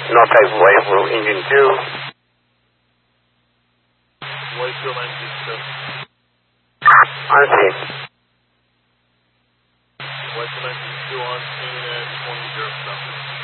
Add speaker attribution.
Speaker 1: North type White Blue Engine 2.
Speaker 2: White Blue Engine 2.
Speaker 1: On scene.
Speaker 2: White Blue Engine 2 on scene at 2007.